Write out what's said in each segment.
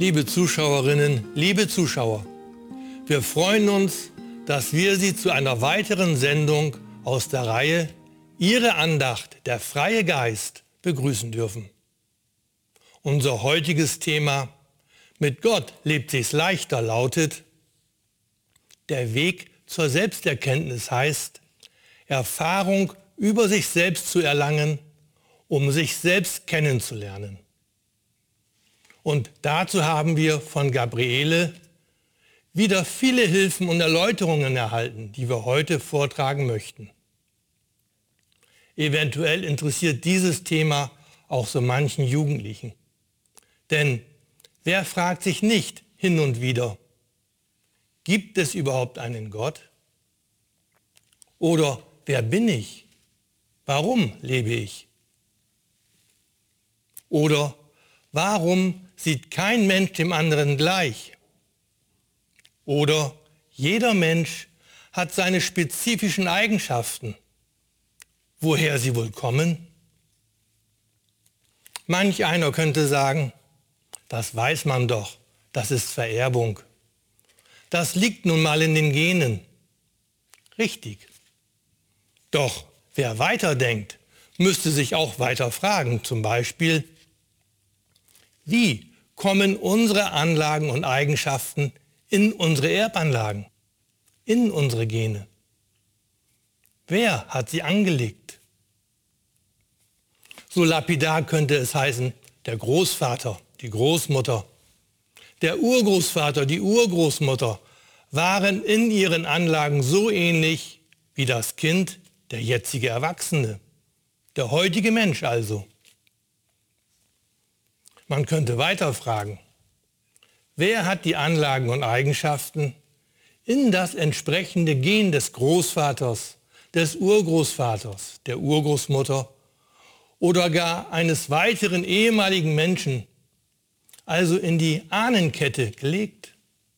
Liebe Zuschauerinnen, liebe Zuschauer, wir freuen uns, dass wir Sie zu einer weiteren Sendung aus der Reihe Ihre Andacht, der freie Geist, begrüßen dürfen. Unser heutiges Thema Mit Gott lebt sich's leichter lautet: Der Weg zur Selbsterkenntnis heißt, Erfahrung über sich selbst zu erlangen, um sich selbst kennenzulernen. Und dazu haben wir von Gabriele wieder viele Hilfen und Erläuterungen erhalten, die wir heute vortragen möchten. Eventuell interessiert dieses Thema auch so manchen Jugendlichen. Denn wer fragt sich nicht hin und wieder, gibt es überhaupt einen Gott? Oder wer bin ich? Warum lebe ich? Oder warum sieht kein Mensch dem anderen gleich? Oder jeder Mensch hat seine spezifischen Eigenschaften. Woher sie wohl kommen? Manch einer könnte sagen, das weiß man doch, das ist Vererbung. Das liegt nun mal in den Genen. Richtig. Doch wer weiterdenkt, müsste sich auch weiter fragen, zum Beispiel, wie kommen unsere Anlagen und Eigenschaften in unsere Erbanlagen, in unsere Gene? Wer hat sie angelegt? So lapidar könnte es heißen, der Großvater, die Großmutter, der Urgroßvater, die Urgroßmutter waren in ihren Anlagen so ähnlich wie das Kind, der jetzige Erwachsene, der heutige Mensch also. Man könnte weiter fragen, wer hat die Anlagen und Eigenschaften in das entsprechende Gen des Großvaters, des Urgroßvaters, der Urgroßmutter oder gar eines weiteren ehemaligen Menschen, also in die Ahnenkette gelegt?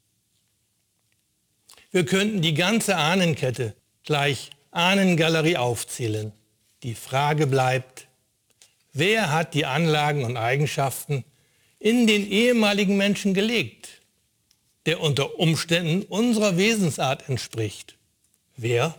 Wir könnten die ganze Ahnenkette gleich Ahnengalerie aufzählen. Die Frage bleibt, wer hat die Anlagen und Eigenschaften in den ehemaligen Menschen gelegt, der unter Umständen unserer Wesensart entspricht? Wer?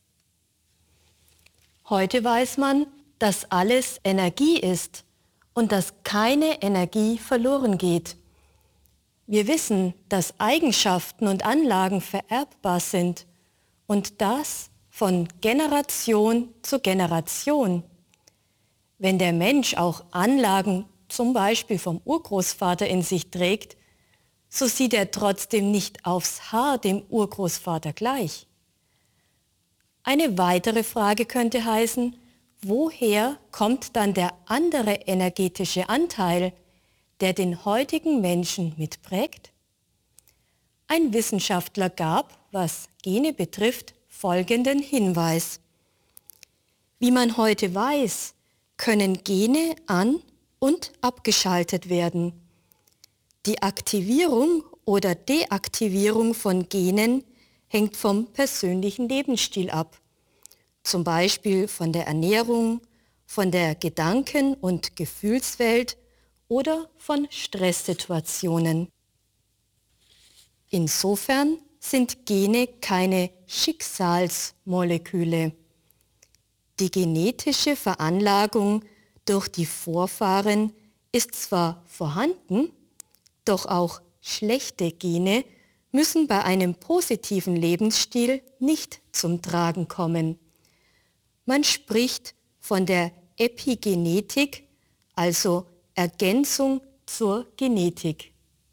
Heute weiß man, dass alles Energie ist und dass keine Energie verloren geht. Wir wissen, dass Eigenschaften und Anlagen vererbbar sind und das von Generation zu Generation. Wenn der Mensch auch Anlagen zum Beispiel vom Urgroßvater in sich trägt, so sieht er trotzdem nicht aufs Haar dem Urgroßvater gleich. Eine weitere Frage könnte heißen, woher kommt dann der andere energetische Anteil, der den heutigen Menschen mitprägt? Ein Wissenschaftler gab, was Gene betrifft, folgenden Hinweis. Wie man heute weiß, können Gene an- und abgeschaltet werden. Die Aktivierung oder Deaktivierung von Genen hängt vom persönlichen Lebensstil ab. Zum Beispiel von der Ernährung, von der Gedanken- und Gefühlswelt oder von Stresssituationen. Insofern sind Gene keine Schicksalsmoleküle. Die genetische Veranlagung durch die Vorfahren ist zwar vorhanden, doch auch schlechte Gene müssen bei einem positiven Lebensstil nicht zum Tragen kommen. Man spricht von der Epigenetik, also Ergänzung zur Genetik.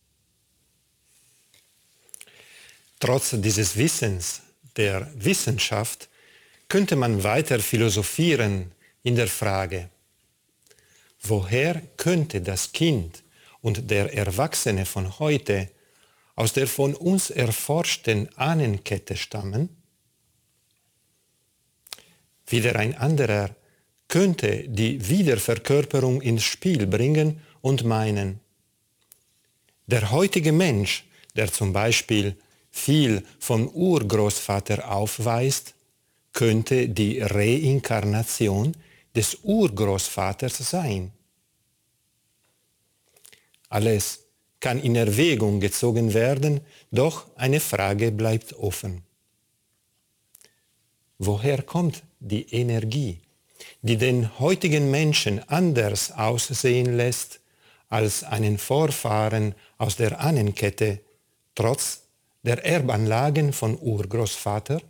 Trotz dieses Wissens der Wissenschaft könnte man weiter philosophieren in der Frage, woher könnte das Kind und der Erwachsene von heute aus der von uns erforschten Ahnenkette stammen? Wieder ein anderer könnte die Wiederverkörperung ins Spiel bringen und meinen, der heutige Mensch, der zum Beispiel viel vom Urgroßvater aufweist, könnte die Reinkarnation des Urgroßvaters sein. Alles kann in Erwägung gezogen werden, doch eine Frage bleibt offen. Woher kommt die Energie, die den heutigen Menschen anders aussehen lässt als einen Vorfahren aus der Ahnenkette, trotz der Erbanlagen von Urgroßvater?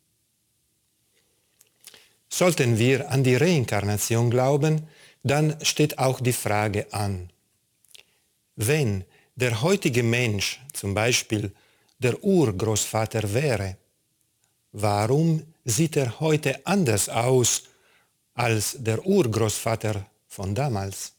Sollten wir an die Reinkarnation glauben, dann steht auch die Frage an: Wenn der heutige Mensch zum Beispiel der Urgroßvater wäre, warum sieht er heute anders aus als der Urgroßvater von damals?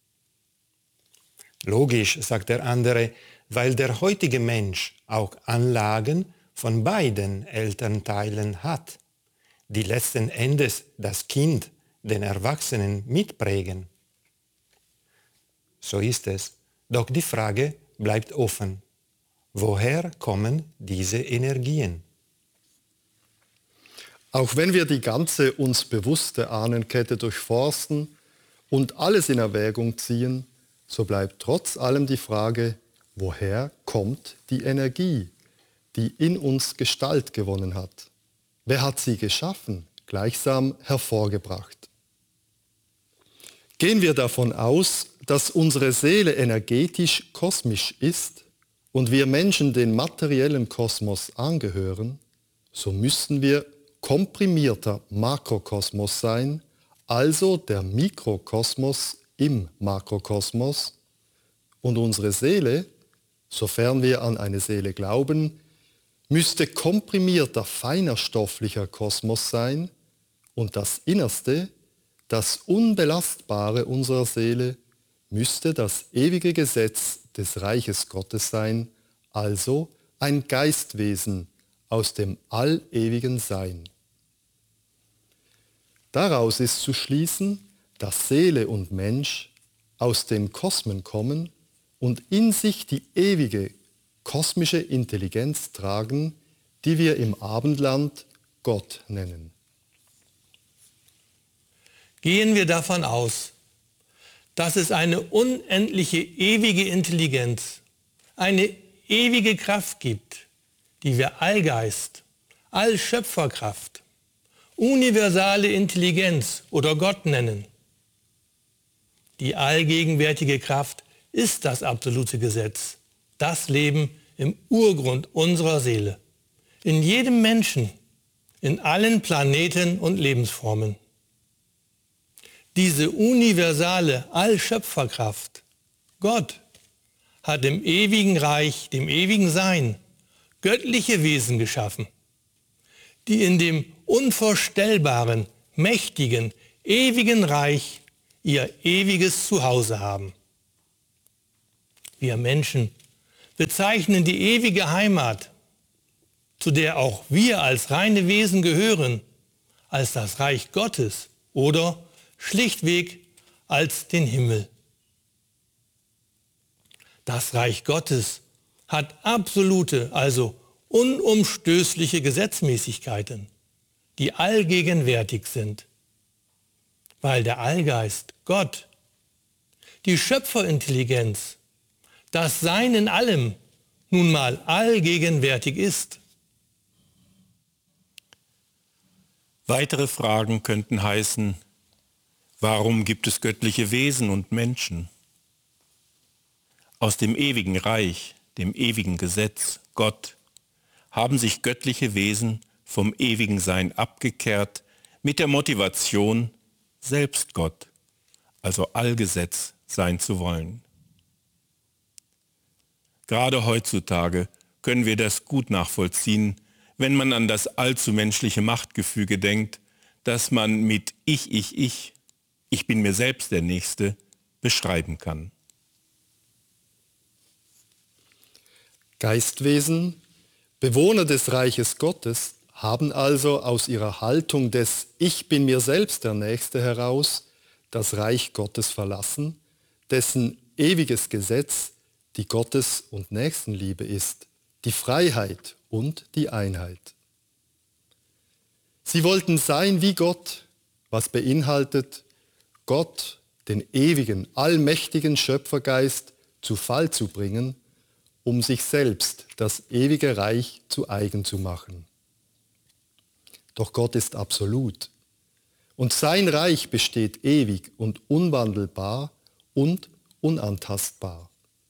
Logisch, sagt der andere, weil der heutige Mensch auch Anlagen von beiden Elternteilen hat, die letzten Endes das Kind, den Erwachsenen, mitprägen. So ist es. Doch die Frage bleibt offen. Woher kommen diese Energien? Auch wenn wir die ganze uns bewusste Ahnenkette durchforsten und alles in Erwägung ziehen, so bleibt trotz allem die Frage, woher kommt die Energie, die in uns Gestalt gewonnen hat? Wer hat sie geschaffen, gleichsam hervorgebracht? Gehen wir davon aus, dass unsere Seele energetisch kosmisch ist und wir Menschen den materiellen Kosmos angehören, so müssten wir komprimierter Makrokosmos sein, also der Mikrokosmos im Makrokosmos, und unsere Seele, sofern wir an eine Seele glauben, müsste komprimierter feiner stofflicher Kosmos sein und das Innerste, das Unbelastbare unserer Seele, müsste das ewige Gesetz des Reiches Gottes sein, also ein Geistwesen aus dem allewigen Sein. Daraus ist zu schließen, dass Seele und Mensch aus den Kosmen kommen und in sich die ewige kosmische Intelligenz tragen, die wir im Abendland Gott nennen. Gehen wir davon aus, dass es eine unendliche ewige Intelligenz, eine ewige Kraft gibt, die wir Allgeist, Allschöpferkraft, universale Intelligenz oder Gott nennen. Die allgegenwärtige Kraft ist das absolute Gesetz, das Leben im Urgrund unserer Seele, in jedem Menschen, in allen Planeten und Lebensformen. Diese universale Allschöpferkraft, Gott, hat im ewigen Reich, dem ewigen Sein, göttliche Wesen geschaffen, die in dem unvorstellbaren, mächtigen, ewigen Reich ihr ewiges Zuhause haben. Wir Menschen bezeichnen die ewige Heimat, zu der auch wir als reine Wesen gehören, als das Reich Gottes oder schlichtweg als den Himmel. Das Reich Gottes hat absolute, also unumstößliche Gesetzmäßigkeiten, die allgegenwärtig sind, weil der Allgeist, Gott, die Schöpferintelligenz, das Sein in allem nun mal allgegenwärtig ist. Weitere Fragen könnten heißen: Warum gibt es göttliche Wesen und Menschen? Aus dem ewigen Reich, dem ewigen Gesetz, Gott, haben sich göttliche Wesen vom ewigen Sein abgekehrt mit der Motivation, selbst Gott, also Allgesetz sein zu wollen. Gerade heutzutage können wir das gut nachvollziehen, wenn man an das allzu menschliche Machtgefüge denkt, das man mit ich bin mir selbst der Nächste, beschreiben kann. Geistwesen, Bewohner des Reiches Gottes, haben also aus ihrer Haltung des Ich bin mir selbst der Nächste heraus das Reich Gottes verlassen, dessen ewiges Gesetz die Gottes- und Nächstenliebe ist, die Freiheit und die Einheit. Sie wollten sein wie Gott, was beinhaltet, Gott, den ewigen, allmächtigen Schöpfergeist, zu Fall zu bringen, um sich selbst das ewige Reich zu eigen zu machen. Doch Gott ist absolut und sein Reich besteht ewig und unwandelbar und unantastbar.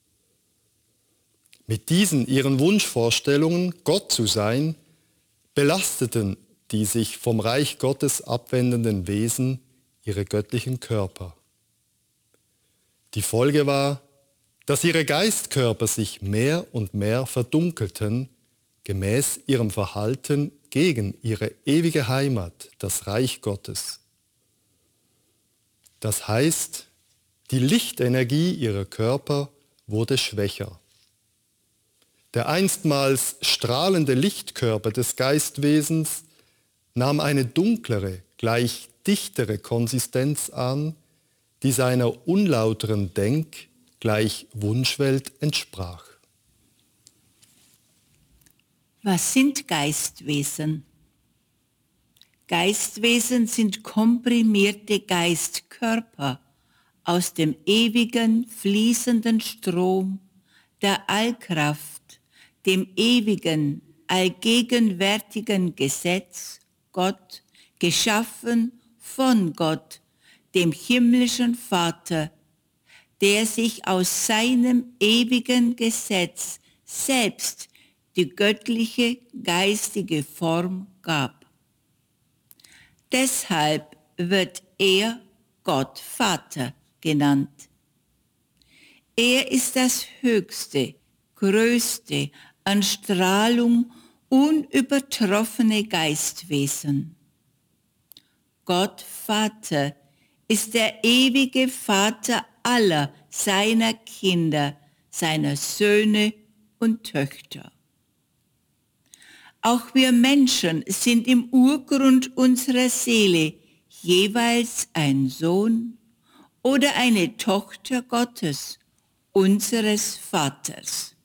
Mit diesen ihren Wunschvorstellungen, Gott zu sein, belasteten die sich vom Reich Gottes abwendenden Wesen ihre göttlichen Körper. Die Folge war, dass ihre Geistkörper sich mehr und mehr verdunkelten, gemäß ihrem Verhalten gegen ihre ewige Heimat, das Reich Gottes. Das heißt, die Lichtenergie ihrer Körper wurde schwächer. Der einstmals strahlende Lichtkörper des Geistwesens nahm eine dunklere, gleich dichtere Konsistenz an, die seiner unlauteren Denk- gleich Wunschwelt entsprach. Was sind Geistwesen? Geistwesen sind komprimierte Geistkörper aus dem ewigen, fließenden Strom der Allkraft, dem ewigen, allgegenwärtigen Gesetz, Gott, geschaffen von Gott, dem himmlischen Vater, der sich aus seinem ewigen Gesetz selbst die göttliche geistige Form gab. Deshalb wird er Gott Vater genannt. Er ist das höchste, größte, an Strahlung unübertroffene Geistwesen. Gott Vater ist der ewige Vater aller seiner Kinder, seiner Söhne und Töchter. Auch wir Menschen sind im Urgrund unserer Seele jeweils ein Sohn oder eine Tochter Gottes, unseres Vaters.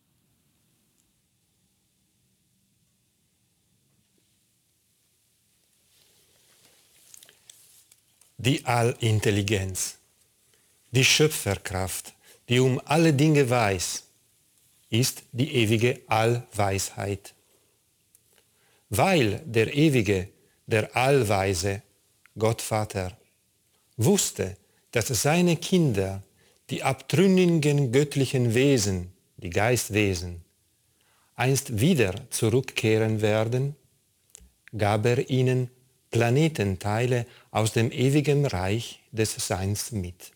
Die Allintelligenz, die Schöpferkraft, die um alle Dinge weiß, ist die ewige Allweisheit. Weil der ewige, der Allweise, Gott Vater, wusste, dass seine Kinder, die abtrünnigen göttlichen Wesen, die Geistwesen, einst wieder zurückkehren werden, gab er ihnen Planetenteile aus dem ewigen Reich des Seins mit.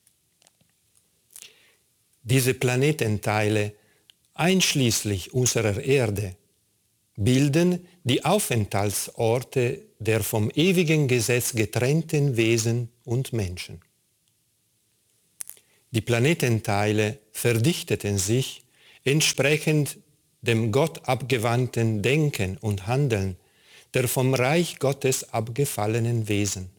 Diese Planetenteile, einschließlich unserer Erde, bilden die Aufenthaltsorte der vom ewigen Gesetz getrennten Wesen und Menschen. Die Planetenteile verdichteten sich entsprechend dem Gott abgewandten Denken und Handeln der vom Reich Gottes abgefallenen Wesen.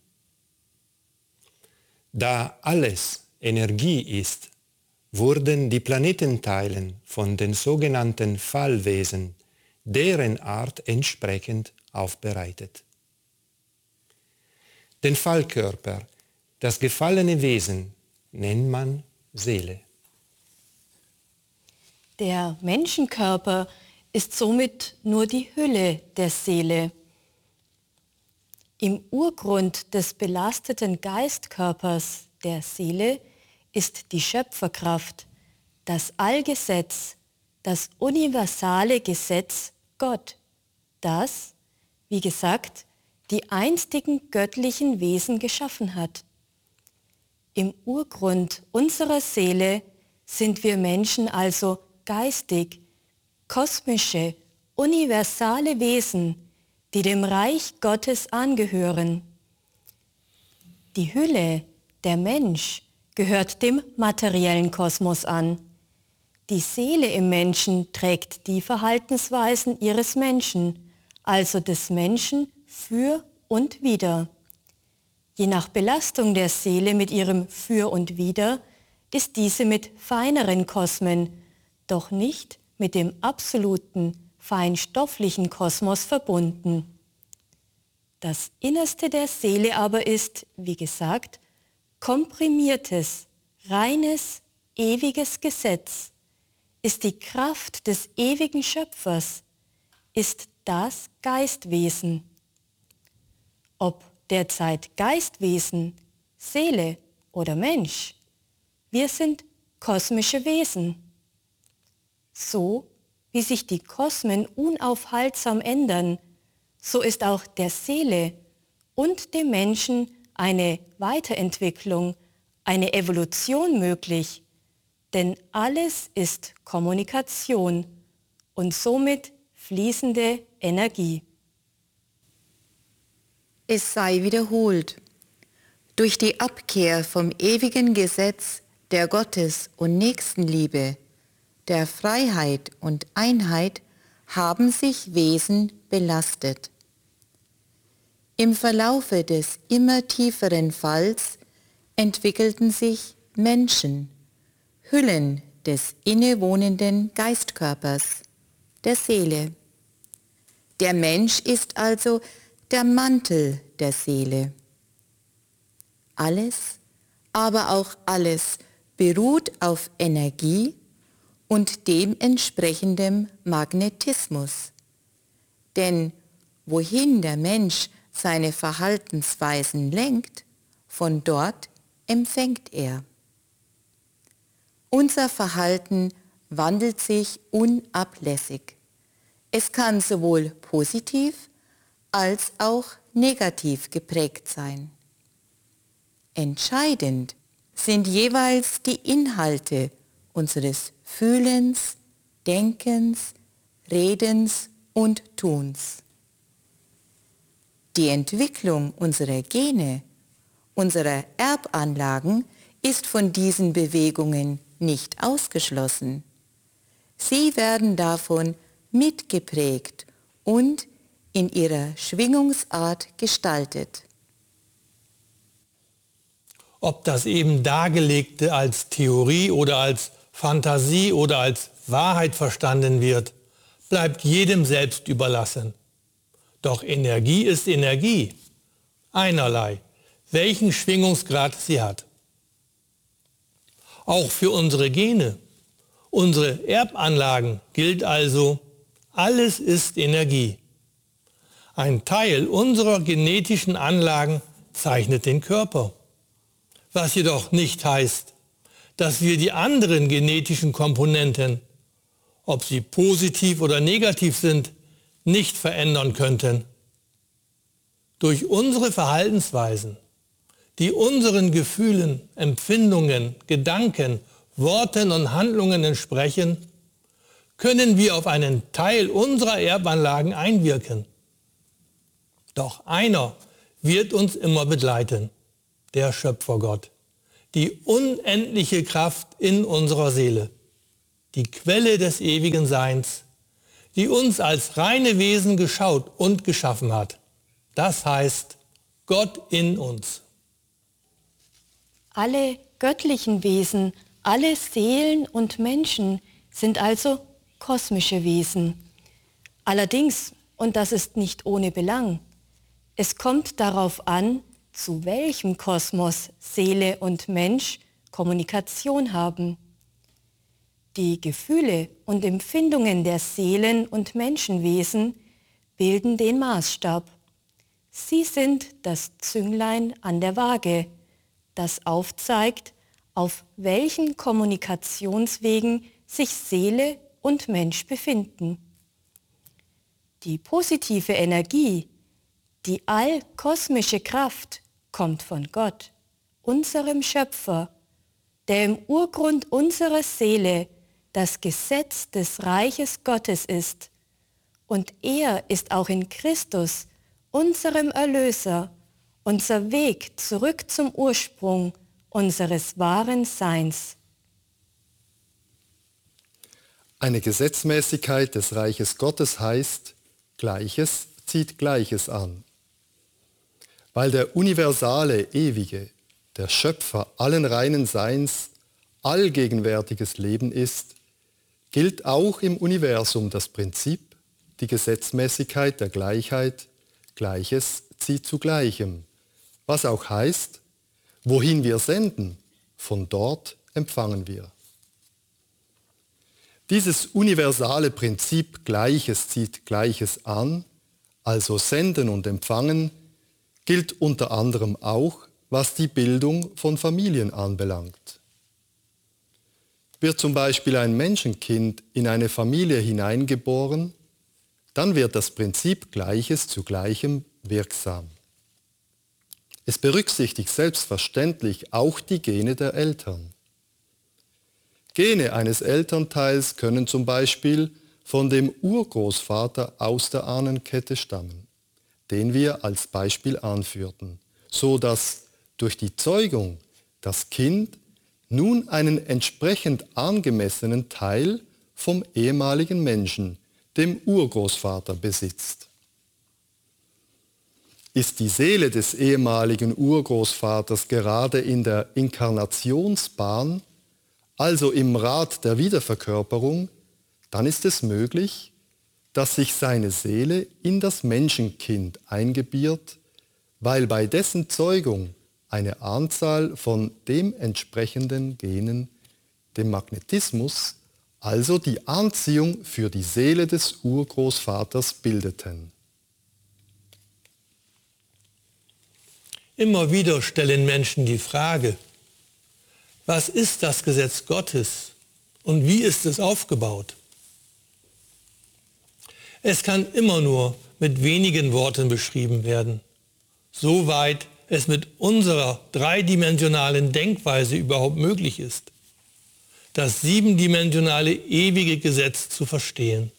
Da alles Energie ist, wurden die Planetenteilen von den sogenannten Fallwesen deren Art entsprechend aufbereitet. Den Fallkörper, das gefallene Wesen, nennt man Seele. Der Menschenkörper ist somit nur die Hülle der Seele. Im Urgrund des belasteten Geistkörpers der Seele ist die Schöpferkraft, das Allgesetz, das universale Gesetz Gott, das, wie gesagt, die einstigen göttlichen Wesen geschaffen hat. Im Urgrund unserer Seele sind wir Menschen also geistig, kosmische, universale Wesen, die dem Reich Gottes angehören. Die Hülle, der Mensch, gehört dem materiellen Kosmos an. Die Seele im Menschen trägt die Verhaltensweisen ihres Menschen, also des Menschen für und wider. Je nach Belastung der Seele mit ihrem Für und Wider ist diese mit feineren Kosmen, doch nicht mit dem absoluten, feinstofflichen Kosmos verbunden. Das Innerste der Seele aber ist, wie gesagt, komprimiertes, reines, ewiges Gesetz, ist die Kraft des ewigen Schöpfers, ist das Geistwesen. Ob derzeit Geistwesen, Seele oder Mensch, wir sind kosmische Wesen. So wie sich die Kosmen unaufhaltsam ändern, so ist auch der Seele und dem Menschen eine Weiterentwicklung, eine Evolution möglich, denn alles ist Kommunikation und somit fließende Energie. Es sei wiederholt. Durch die Abkehr vom ewigen Gesetz der Gottes- und Nächstenliebe, der Freiheit und Einheit haben sich Wesen belastet. Im Verlaufe des immer tieferen Falls entwickelten sich Menschen, Hüllen des innewohnenden Geistkörpers, der Seele. Der Mensch ist also der Mantel der Seele. Alles, aber auch alles beruht auf Energie und dementsprechendem Magnetismus. Denn wohin der Mensch seine Verhaltensweisen lenkt, von dort empfängt er. Unser Verhalten wandelt sich unablässig. Es kann sowohl positiv als auch negativ geprägt sein. Entscheidend sind jeweils die Inhalte unseres Fühlens, Denkens, Redens und Tuns. Die Entwicklung unserer Gene, unserer Erbanlagen ist von diesen Bewegungen nicht ausgeschlossen. Sie werden davon mitgeprägt und in ihrer Schwingungsart gestaltet. Ob das eben Dargelegte als Theorie oder als Fantasie oder als Wahrheit verstanden wird, bleibt jedem selbst überlassen. Doch Energie ist Energie, einerlei, welchen Schwingungsgrad sie hat. Auch für unsere Gene, unsere Erbanlagen gilt also, alles ist Energie. Ein Teil unserer genetischen Anlagen zeichnet den Körper. Was jedoch nicht heißt, dass wir die anderen genetischen Komponenten, ob sie positiv oder negativ sind, nicht verändern könnten. Durch unsere Verhaltensweisen, die unseren Gefühlen, Empfindungen, Gedanken, Worten und Handlungen entsprechen, können wir auf einen Teil unserer Erbanlagen einwirken. Doch einer wird uns immer begleiten, der Schöpfergott, die unendliche Kraft in unserer Seele, die Quelle des ewigen Seins, die uns als reine Wesen geschaut und geschaffen hat. Das heißt, Gott in uns. Alle göttlichen Wesen, alle Seelen und Menschen sind also kosmische Wesen. Allerdings, und das ist nicht ohne Belang, es kommt darauf an, zu welchem Kosmos Seele und Mensch Kommunikation haben. Die Gefühle und Empfindungen der Seelen- und Menschenwesen bilden den Maßstab. Sie sind das Zünglein an der Waage, das aufzeigt, auf welchen Kommunikationswegen sich Seele und Mensch befinden. Die positive Energie, die allkosmische Kraft kommt von Gott, unserem Schöpfer, der im Urgrund unserer Seele das Gesetz des Reiches Gottes ist. Und er ist auch in Christus, unserem Erlöser, unser Weg zurück zum Ursprung unseres wahren Seins. Eine Gesetzmäßigkeit des Reiches Gottes heißt, Gleiches zieht Gleiches an. Weil der universale, ewige, der Schöpfer allen reinen Seins, allgegenwärtiges Leben ist, gilt auch im Universum das Prinzip, die Gesetzmäßigkeit der Gleichheit, Gleiches zieht zu Gleichem, was auch heißt, wohin wir senden, von dort empfangen wir. Dieses universale Prinzip Gleiches zieht Gleiches an, also Senden und Empfangen, gilt unter anderem auch, was die Bildung von Familien anbelangt. Wird zum Beispiel ein Menschenkind in eine Familie hineingeboren, dann wird das Prinzip Gleiches zu Gleichem wirksam. Es berücksichtigt selbstverständlich auch die Gene der Eltern. Gene eines Elternteils können zum Beispiel von dem Urgroßvater aus der Ahnenkette stammen, den wir als Beispiel anführten, so dass durch die Zeugung das Kind nun einen entsprechend angemessenen Teil vom ehemaligen Menschen, dem Urgroßvater, besitzt. Ist die Seele des ehemaligen Urgroßvaters gerade in der Inkarnationsbahn, also im Rad der Wiederverkörperung, dann ist es möglich, dass sich seine Seele in das Menschenkind eingebiert, weil bei dessen Zeugung eine Anzahl von dementsprechenden Genen, dem Magnetismus, also die Anziehung für die Seele des Urgroßvaters bildeten. Immer wieder stellen Menschen die Frage, was ist das Gesetz Gottes und wie ist es aufgebaut? Es kann immer nur mit wenigen Worten beschrieben werden, soweit es mit unserer dreidimensionalen Denkweise überhaupt möglich ist, das siebendimensionale ewige Gesetz zu verstehen.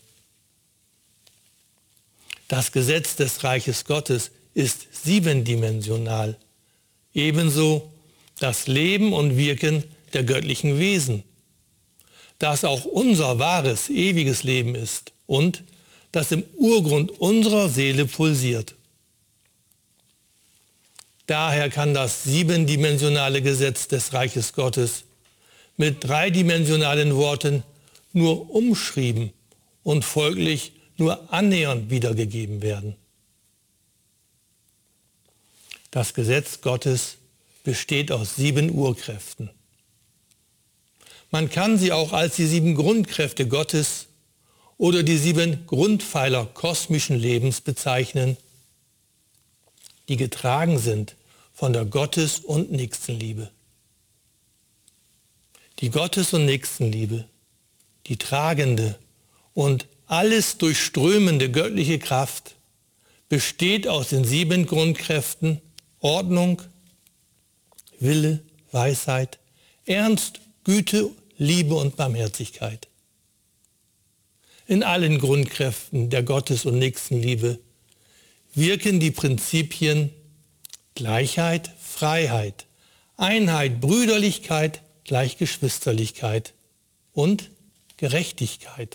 Das Gesetz des Reiches Gottes ist siebendimensional, ebenso das Leben und Wirken der göttlichen Wesen, das auch unser wahres, ewiges Leben ist und das im Urgrund unserer Seele pulsiert. Daher kann das siebendimensionale Gesetz des Reiches Gottes mit dreidimensionalen Worten nur umschrieben und folglich nur annähernd wiedergegeben werden. Das Gesetz Gottes besteht aus 7 Urkräften. Man kann sie auch als die 7 Grundkräfte Gottes oder die 7 Grundpfeiler kosmischen Lebens bezeichnen, die getragen sind von der Gottes- und Nächstenliebe. Die Gottes- und Nächstenliebe, die tragende und alles durchströmende göttliche Kraft, besteht aus den 7 Grundkräften Ordnung, Wille, Weisheit, Ernst, Güte, Liebe und Barmherzigkeit. In allen Grundkräften der Gottes- und Nächstenliebe wirken die Prinzipien Gleichheit, Freiheit, Einheit, Brüderlichkeit, Gleichgeschwisterlichkeit und Gerechtigkeit.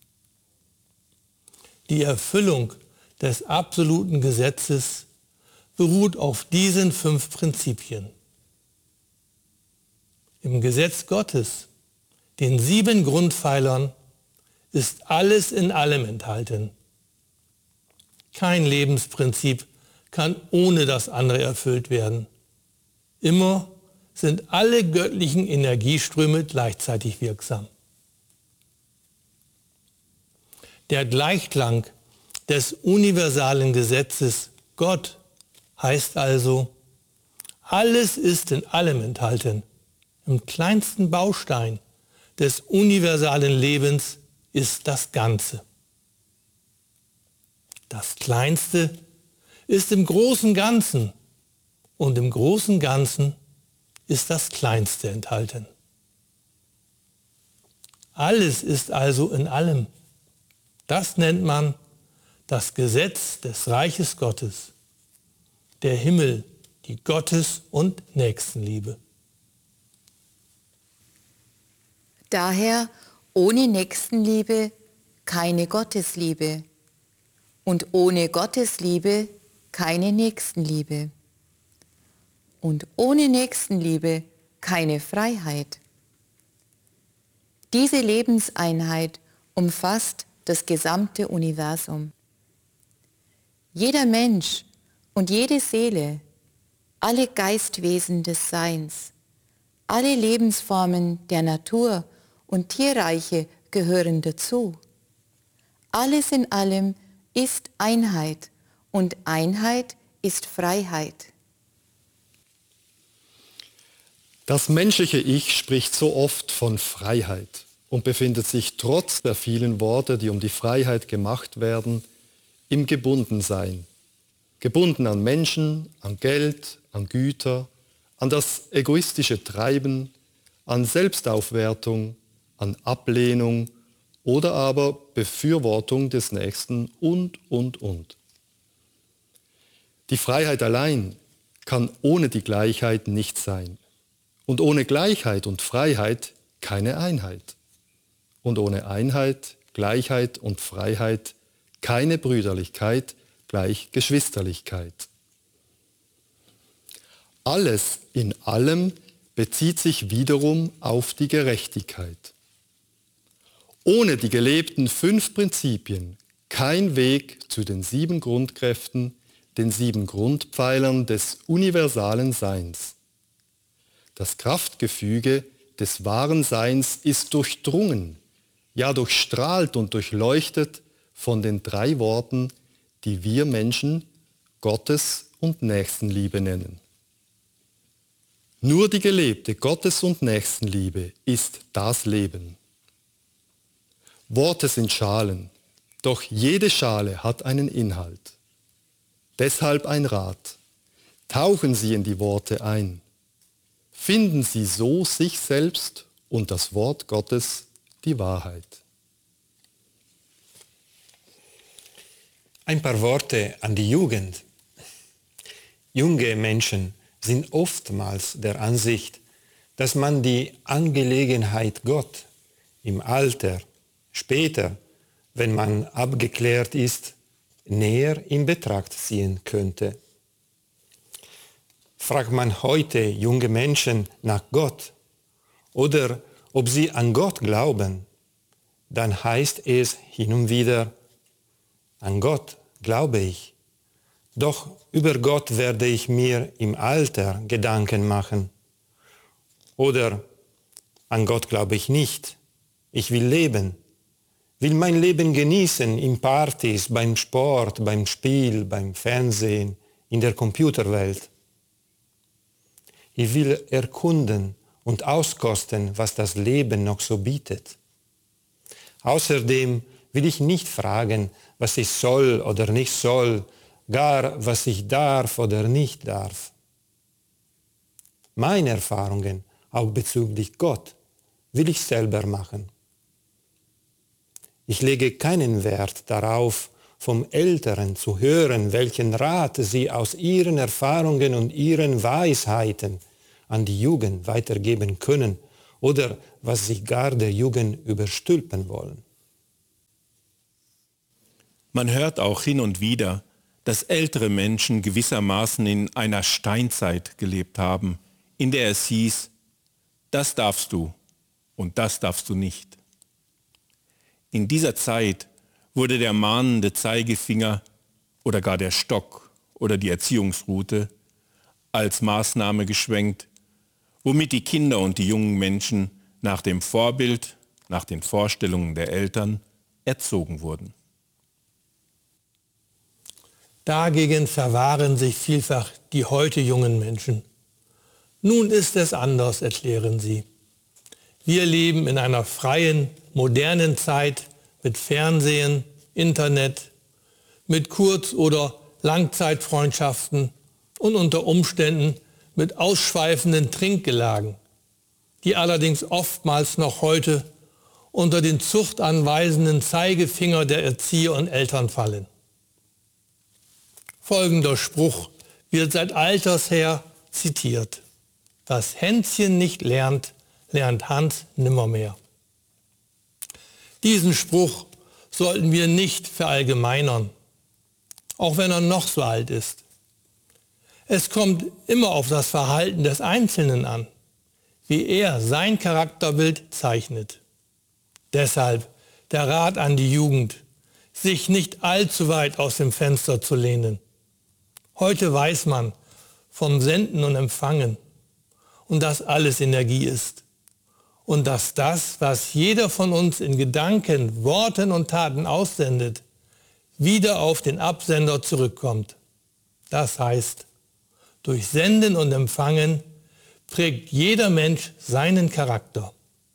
Die Erfüllung des absoluten Gesetzes beruht auf diesen 5 Prinzipien. Im Gesetz Gottes, den 7 Grundpfeilern, ist alles in allem enthalten. Kein Lebensprinzip kann ohne das andere erfüllt werden. Immer sind alle göttlichen Energieströme gleichzeitig wirksam. Der Gleichklang des universalen Gesetzes Gott heißt also, alles ist in allem enthalten. Im kleinsten Baustein des universalen Lebens ist das Ganze. Das Kleinste ist im großen Ganzen und im großen Ganzen ist das Kleinste enthalten. Alles ist also in allem. Das nennt man das Gesetz des Reiches Gottes, der Himmel, die Gottes- und Nächstenliebe. Daher ohne Nächstenliebe keine Gottesliebe und ohne Gottesliebe keine Nächstenliebe und ohne Nächstenliebe keine Freiheit. Diese Lebenseinheit umfasst das gesamte Universum. Jeder Mensch und jede Seele, alle Geistwesen des Seins, alle Lebensformen der Natur und Tierreiche gehören dazu. Alles in allem ist Einheit und Einheit ist Freiheit. Das menschliche Ich spricht so oft von Freiheit und befindet sich trotz der vielen Worte, die um die Freiheit gemacht werden, im Gebundensein. Gebunden an Menschen, an Geld, an Güter, an das egoistische Treiben, an Selbstaufwertung, an Ablehnung oder aber Befürwortung des Nächsten und. Die Freiheit allein kann ohne die Gleichheit nicht sein. Und ohne Gleichheit und Freiheit keine Einheit. Und ohne Einheit, Gleichheit und Freiheit keine Brüderlichkeit gleich Geschwisterlichkeit. Alles in allem bezieht sich wiederum auf die Gerechtigkeit. Ohne die gelebten 5 Prinzipien kein Weg zu den 7 Grundkräften, den 7 Grundpfeilern des universalen Seins. Das Kraftgefüge des wahren Seins ist durchdrungen, ja durchstrahlt und durchleuchtet von den 3 Worten, die wir Menschen Gottes- und Nächstenliebe nennen. Nur die gelebte Gottes- und Nächstenliebe ist das Leben. Worte sind Schalen, doch jede Schale hat einen Inhalt. Deshalb ein Rat. Tauchen Sie in die Worte ein. Finden Sie so sich selbst und das Wort Gottes, die Wahrheit. Ein paar Worte an die Jugend. Junge Menschen sind oftmals der Ansicht, dass man die Angelegenheit Gott im Alter, später, wenn man abgeklärt ist, näher in Betracht ziehen könnte. Fragt man heute junge Menschen nach Gott oder ob sie an Gott glauben, dann heißt es hin und wieder, an Gott glaube ich, doch über Gott werde ich mir im Alter Gedanken machen. Oder an Gott glaube ich nicht, ich will leben, will mein Leben genießen in Partys, beim Sport, beim Spiel, beim Fernsehen, in der Computerwelt. Ich will erkunden und auskosten, was das Leben noch so bietet. Außerdem will ich nicht fragen, was ich soll oder nicht soll, gar was ich darf oder nicht darf. Meine Erfahrungen, auch bezüglich Gott, will ich selber machen. Ich lege keinen Wert darauf, vom Älteren zu hören, welchen Rat sie aus ihren Erfahrungen und ihren Weisheiten an die Jugend weitergeben können oder was sie gar der Jugend überstülpen wollen. Man hört auch hin und wieder, dass ältere Menschen gewissermaßen in einer Steinzeit gelebt haben, in der es hieß, das darfst du und das darfst du nicht. In dieser Zeit wurde der mahnende Zeigefinger oder gar der Stock oder die Erziehungsrute als Maßnahme geschwenkt, womit die Kinder und die jungen Menschen nach dem Vorbild, nach den Vorstellungen der Eltern erzogen wurden. Dagegen verwahren sich vielfach die heute jungen Menschen. Nun ist es anders, erklären sie. Wir leben in einer freien, modernen Zeit mit Fernsehen, Internet, mit Kurz- oder Langzeitfreundschaften und unter Umständen mit ausschweifenden Trinkgelagen, die allerdings oftmals noch heute unter den zuchtanweisenden Zeigefinger der Erzieher und Eltern fallen. Folgender Spruch wird seit alters her zitiert. Was Hänschen nicht lernt, lernt Hans nimmermehr. Diesen Spruch sollten wir nicht verallgemeinern, auch wenn er noch so alt ist. Es kommt immer auf das Verhalten des Einzelnen an, wie er sein Charakterbild zeichnet. Deshalb der Rat an die Jugend, sich nicht allzu weit aus dem Fenster zu lehnen. Heute weiß man vom Senden und Empfangen und dass alles Energie ist und dass das, was jeder von uns in Gedanken, Worten und Taten aussendet, wieder auf den Absender zurückkommt. Das heißt, durch Senden und Empfangen prägt jeder Mensch seinen Charakter.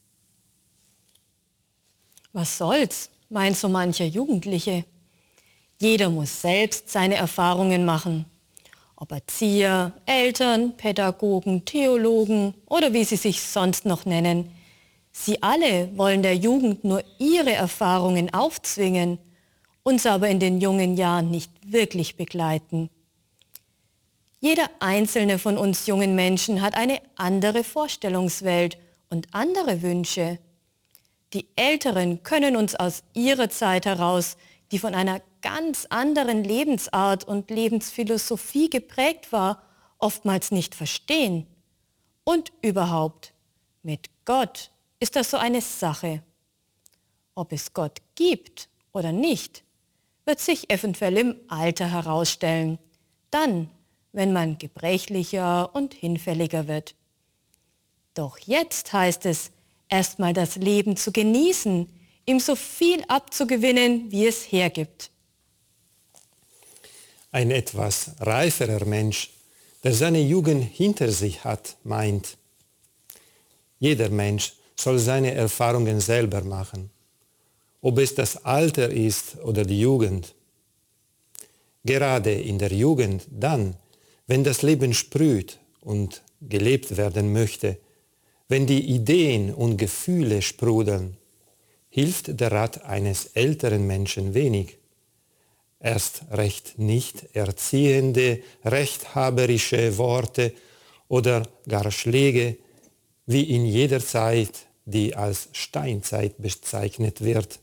Was soll's, meint so mancher Jugendliche. Jeder muss selbst seine Erfahrungen machen. Ob Erzieher, Eltern, Pädagogen, Theologen oder wie sie sich sonst noch nennen. Sie alle wollen der Jugend nur ihre Erfahrungen aufzwingen, uns aber in den jungen Jahren nicht wirklich begleiten. Jeder einzelne von uns jungen Menschen hat eine andere Vorstellungswelt und andere Wünsche. Die Älteren können uns aus ihrer Zeit heraus, die von einer ganz anderen Lebensart und Lebensphilosophie geprägt war, oftmals nicht verstehen. Und überhaupt, mit Gott ist das so eine Sache. Ob es Gott gibt oder nicht, wird sich eventuell im Alter herausstellen. Dann, wenn man gebrechlicher und hinfälliger wird. Doch jetzt heißt es, erstmal das Leben zu genießen, ihm so viel abzugewinnen, wie es hergibt. Ein etwas reiferer Mensch, der seine Jugend hinter sich hat, meint, jeder Mensch soll seine Erfahrungen selber machen, ob es das Alter ist oder die Jugend. Gerade in der Jugend dann, wenn das Leben sprüht und gelebt werden möchte, wenn die Ideen und Gefühle sprudeln, hilft der Rat eines älteren Menschen wenig. Erst recht nicht erziehende, rechthaberische Worte oder gar Schläge, wie in jeder Zeit, die als Steinzeit bezeichnet wird.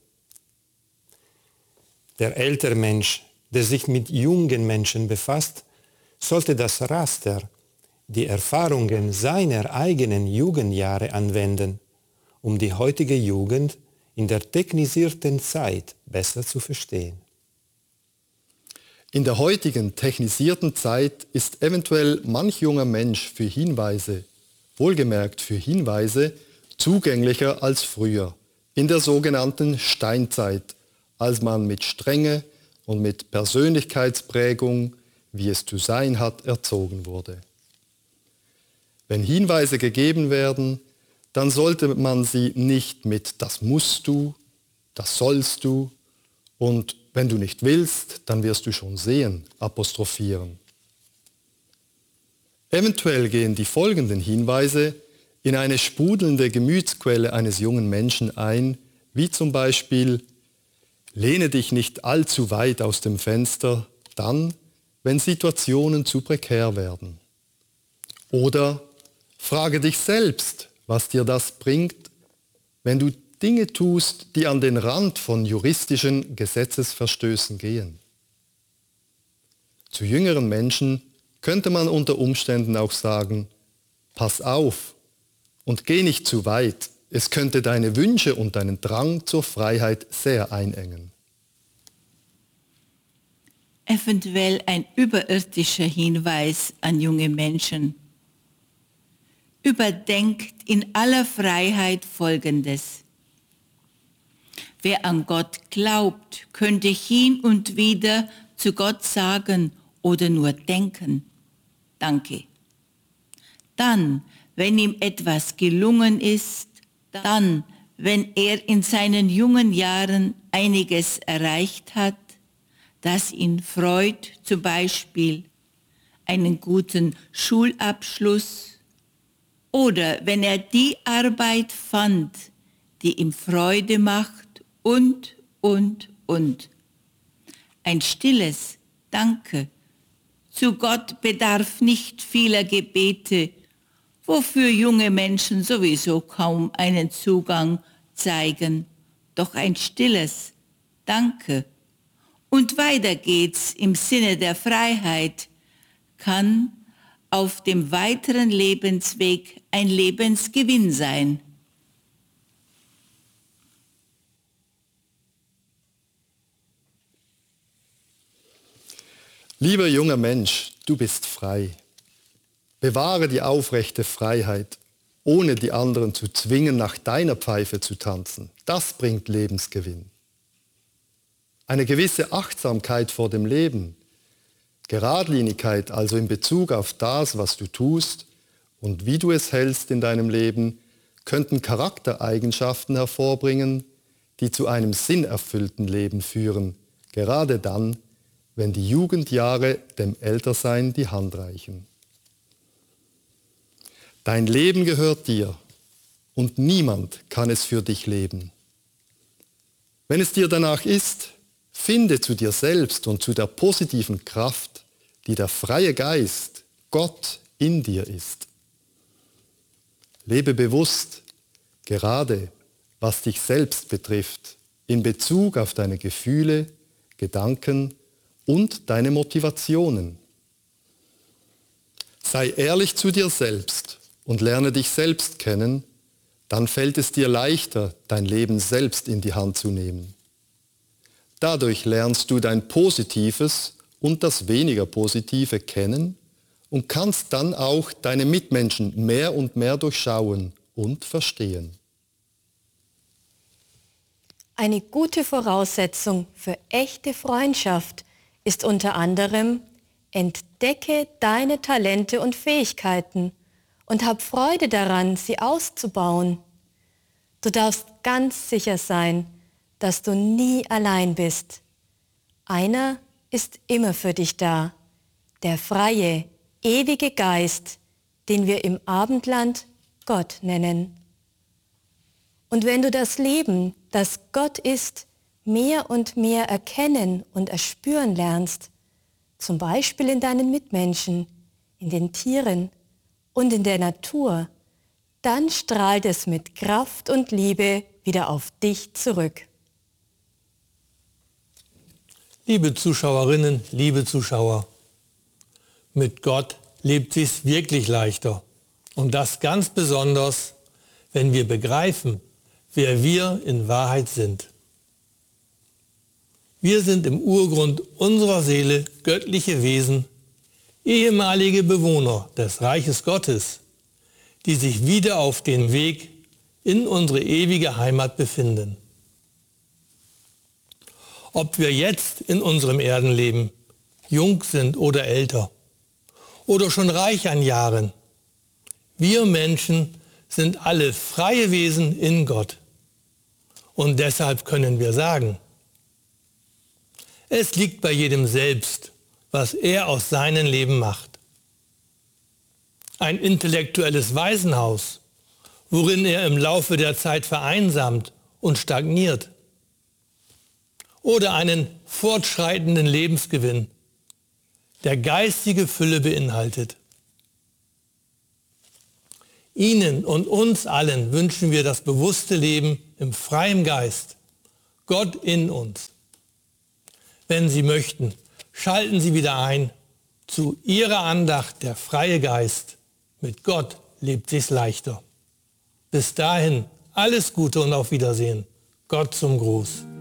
Der ältere Mensch, der sich mit jungen Menschen befasst, sollte das Raster, die Erfahrungen seiner eigenen Jugendjahre anwenden, um die heutige Jugend in der technisierten Zeit besser zu verstehen. In der heutigen technisierten Zeit ist eventuell manch junger Mensch für Hinweise, wohlgemerkt für Hinweise, zugänglicher als früher, in der sogenannten Steinzeit, als man mit Strenge und mit Persönlichkeitsprägung, wie es zu sein hat, erzogen wurde. Wenn Hinweise gegeben werden, dann sollte man sie nicht mit "das musst du", "das sollst du" und "wenn du nicht willst, dann wirst du schon sehen" apostrophieren. Eventuell gehen die folgenden Hinweise in eine sprudelnde Gemütsquelle eines jungen Menschen ein, wie zum Beispiel: Lehne dich nicht allzu weit aus dem Fenster, dann, wenn Situationen zu prekär werden. Oder frage dich selbst, was dir das bringt, wenn du Dinge tust, die an den Rand von juristischen Gesetzesverstößen gehen. Zu jüngeren Menschen könnte man unter Umständen auch sagen: Pass auf und geh nicht zu weit, es könnte deine Wünsche und deinen Drang zur Freiheit sehr einengen. Eventuell ein überirdischer Hinweis an junge Menschen. Überdenkt in aller Freiheit Folgendes. Wer an Gott glaubt, könnte hin und wieder zu Gott sagen oder nur denken: Danke. Dann, wenn ihm etwas gelungen ist, dann, wenn er in seinen jungen Jahren einiges erreicht hat, das ihn freut, zum Beispiel einen guten Schulabschluss, oder wenn er die Arbeit fand, die ihm Freude macht und. Ein stilles Danke zu Gott bedarf nicht vieler Gebete, wofür junge Menschen sowieso kaum einen Zugang zeigen, doch ein stilles Danke. Und weiter geht's im Sinne der Freiheit, kann auf dem weiteren Lebensweg ein Lebensgewinn sein. Lieber junger Mensch, du bist frei. Bewahre die aufrechte Freiheit. ohne die anderen zu zwingen, nach deiner Pfeife zu tanzen. Das bringt Lebensgewinn. Eine gewisse Achtsamkeit vor dem Leben, Geradlinigkeit also in Bezug auf das, was du tust und wie du es hältst in deinem Leben, könnten Charaktereigenschaften hervorbringen, die zu einem sinnerfüllten Leben führen, gerade dann, wenn die Jugendjahre dem Ältersein die Hand reichen. Dein Leben gehört dir und niemand kann es für dich leben. Wenn es dir danach ist, finde zu dir selbst und zu der positiven Kraft, die der freie Geist, Gott, in dir ist. Lebe bewusst, gerade was dich selbst betrifft, in Bezug auf deine Gefühle, Gedanken und deine Motivationen. Sei ehrlich zu dir selbst und lerne dich selbst kennen, dann fällt es dir leichter, dein Leben selbst in die Hand zu nehmen. Dadurch lernst du dein Positives und das weniger Positive kennen und kannst dann auch deine Mitmenschen mehr und mehr durchschauen und verstehen. Eine gute Voraussetzung für echte Freundschaft ist unter anderem: entdecke deine Talente und Fähigkeiten und hab Freude daran, sie auszubauen. Du darfst ganz sicher sein, dass du nie allein bist. Einer ist immer für dich da, der freie, ewige Geist, den wir im Abendland Gott nennen. Und wenn du das Leben, das Gott ist, mehr und mehr erkennen und erspüren lernst, zum Beispiel in deinen Mitmenschen, in den Tieren und in der Natur, dann strahlt es mit Kraft und Liebe wieder auf dich zurück. Liebe Zuschauerinnen, liebe Zuschauer, mit Gott lebt sich's wirklich leichter. Und das ganz besonders, wenn wir begreifen, wer wir in Wahrheit sind. Wir sind im Urgrund unserer Seele göttliche Wesen, ehemalige Bewohner des Reiches Gottes, die sich wieder auf dem Weg in unsere ewige Heimat befinden. Ob wir jetzt in unserem Erdenleben jung sind oder älter oder schon reich an Jahren, wir Menschen sind alle freie Wesen in Gott. Und deshalb können wir sagen, es liegt bei jedem selbst, was er aus seinem Leben macht. Ein intellektuelles Waisenhaus, worin er im Laufe der Zeit vereinsamt und stagniert. Oder einen fortschreitenden Lebensgewinn, der geistige Fülle beinhaltet. Ihnen und uns allen wünschen wir das bewusste Leben im freien Geist, Gott in uns. Wenn Sie möchten, schalten Sie wieder ein zu Ihrer Andacht der freie Geist. Mit Gott lebt sich's leichter. Bis dahin alles Gute und auf Wiedersehen. Gott zum Gruß.